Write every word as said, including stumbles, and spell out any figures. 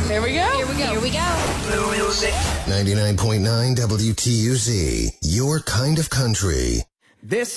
Here we go. Here we go. Here we go. New music. ninety-nine point nine W T U Z, your kind of country. This